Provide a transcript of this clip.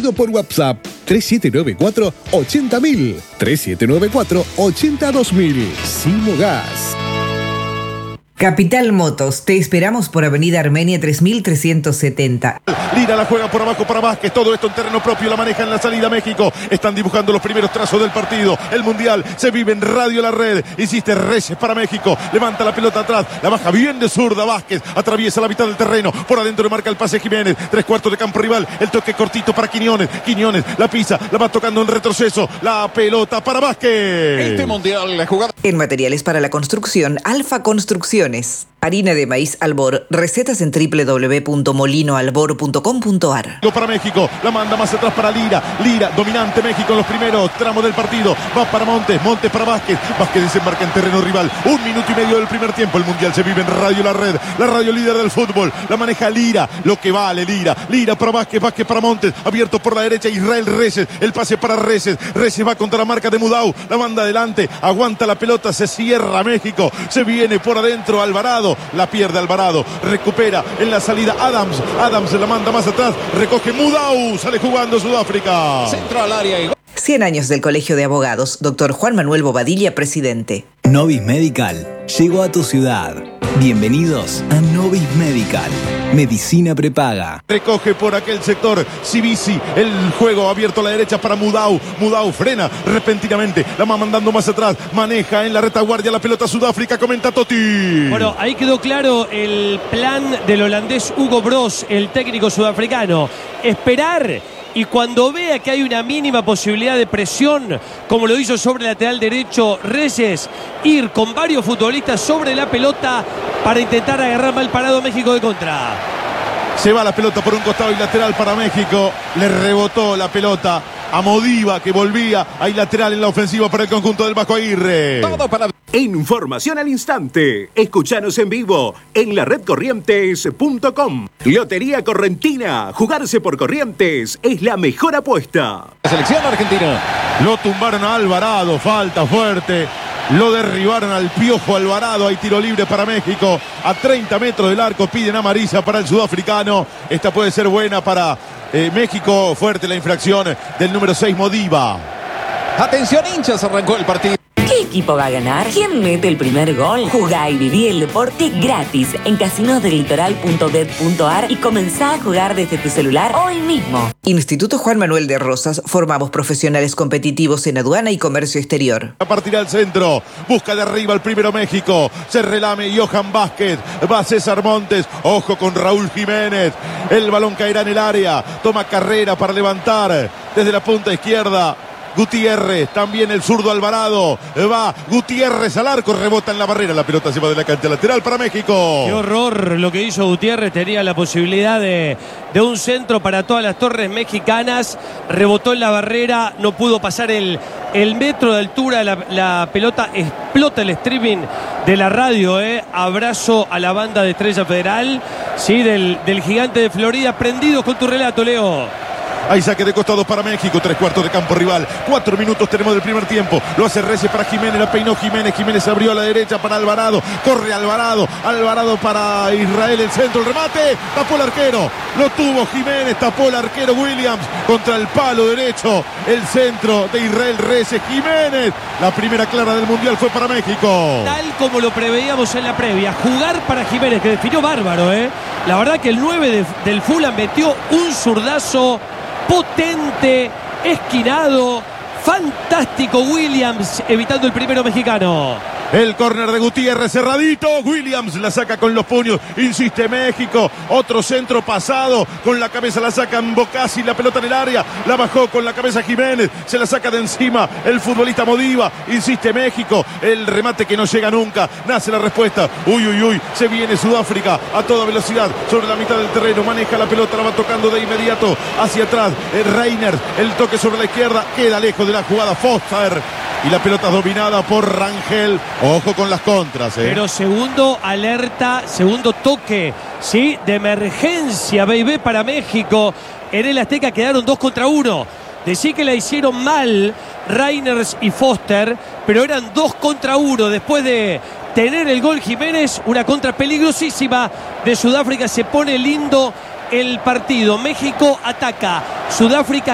Pedido por WhatsApp 3794-80000, 3794-82000. Simogas. Capital Motos, te esperamos por Avenida Armenia 3370. Lira la juega por abajo para Vázquez, todo esto en terreno propio, la maneja en la salida México. Están dibujando los primeros trazos del partido. El Mundial se vive en Radio La Red. Insiste Reyes para México, levanta la pelota atrás, la baja bien de zurda Vázquez, atraviesa la mitad del terreno, por adentro le marca el pase Jiménez, 3/4 de campo rival, el toque cortito para Quiñones, la pisa, la va tocando en retroceso, la pelota para Vázquez. Este Mundial, la jugada. En materiales para la construcción, Alfa Construcciones. Harina de maíz Albor. Recetas en www.molinoalbor.com.ar. Para México, la manda más atrás para Lira. Lira, dominante México en los primeros tramos del partido. Va para Montes, Montes para Vázquez. Vázquez desembarca en terreno rival. 1 minuto y medio del primer tiempo. El Mundial se vive en Radio La Red. La radio líder del fútbol. La maneja Lira. Lo que vale Lira. Lira para Vázquez, Vázquez para Montes. Abierto por la derecha Israel Reyes. El pase para Reyes. Reyes va contra la marca de Mudau. La manda adelante. Aguanta la pelota. Se cierra México. Se viene por adentro Alvarado. La pierde Alvarado. Recupera en la salida Adams. Adams se la manda más atrás. Recoge Mudau. Sale jugando Sudáfrica. Centro al área y 100 años del Colegio de Abogados. Dr. Juan Manuel Bobadilla, presidente. Novis Medical llegó a tu ciudad. Bienvenidos a Novis Medical. Medicina prepaga. Recoge por aquel sector Cibisi. El juego abierto a la derecha para Mudau. Mudau frena repentinamente. La va mandando más atrás. Maneja en la retaguardia la pelota Sudáfrica. Comenta Totti. Bueno, ahí quedó claro el plan del holandés Hugo Broos, el técnico sudafricano. Esperar. Y cuando vea que hay una mínima posibilidad de presión, como lo hizo sobre el lateral derecho Reyes, ir con varios futbolistas sobre la pelota para intentar agarrar mal parado México de contra. Se va la pelota por un costado y lateral para México. Le rebotó la pelota a Modiva, que volvía. Hay lateral en la ofensiva para el conjunto del Vasco Aguirre. todo para... Información al instante. Escuchanos en vivo en la redcorrientes.com. Lotería Correntina. Jugarse por Corrientes es la mejor apuesta. La selección argentina. Lo tumbaron a Alvarado. Falta fuerte. Lo derribaron al Piojo Alvarado. Hay tiro libre para México. A 30 metros del arco piden amarilla para el sudafricano. Esta puede ser buena para México. Fuerte la infracción del número 6 Modiva. Atención hinchas, arrancó el partido. ¿Qué equipo va a ganar? ¿Quién mete el primer gol? Jugá y viví el deporte gratis en casinosdelitoral.bet.ar y comenzá a jugar desde tu celular hoy mismo. Instituto Juan Manuel de Rosas. Formamos profesionales competitivos en aduana y comercio exterior. A partir al centro. Busca de arriba el primero México. Se relame Johan Vázquez. Va César Montes. Ojo con Raúl Jiménez. El balón caerá en el área. Toma carrera para levantar desde la punta izquierda. Gutiérrez, también el zurdo Alvarado. Va Gutiérrez al arco, rebota en la barrera. La pelota se va de la cancha lateral para México. Qué horror lo que hizo Gutiérrez. Tenía la posibilidad de un centro para todas las torres mexicanas. Rebotó en la barrera, no pudo pasar el metro de altura. La pelota explota el streaming de la radio. Abrazo a la banda de Estrella Federal, sí, del gigante de Florida. Prendidos con tu relato, Leo. Hay saque de costados para México, 3/4 de campo rival. 4 minutos tenemos del primer tiempo. Lo hace Reyes para Jiménez, la peinó Jiménez. Jiménez abrió a la derecha para Alvarado. Corre Alvarado. Alvarado para Israel, el centro, el remate. Tapó el arquero. Lo tuvo Jiménez, tapó el arquero Williams. Contra el palo derecho. El centro de Israel Reyes. Jiménez. La primera clara del Mundial fue para México. Tal como lo preveíamos en la previa. Jugar para Jiménez, que definió bárbaro. La verdad que el 9 del Fulham metió un zurdazo potente, esquinado, fantástico Williams, evitando el primero mexicano. El córner de Gutiérrez cerradito. Williams la saca con los puños. Insiste México. Otro centro pasado. Con la cabeza la sacan Bocasi. La pelota en el área. La bajó con la cabeza Jiménez. Se la saca de encima el futbolista Modiva. Insiste México. El remate que no llega nunca. Nace la respuesta. Uy, uy, uy. Se viene Sudáfrica a toda velocidad sobre la mitad del terreno. Maneja la pelota. La va tocando de inmediato hacia atrás. Reiner. El toque sobre la izquierda. Queda lejos de la jugada Foster. Y la pelota dominada por Rangel. Ojo con las contras. Pero segundo alerta, segundo toque, ¿sí? De emergencia, baby, para México. En el Azteca quedaron 2 contra 1. Decí que la hicieron mal Reiners y Foster, pero eran 2 contra 1. Después de tener el gol Jiménez, una contra peligrosísima de Sudáfrica. Se pone lindo el partido. México ataca. Sudáfrica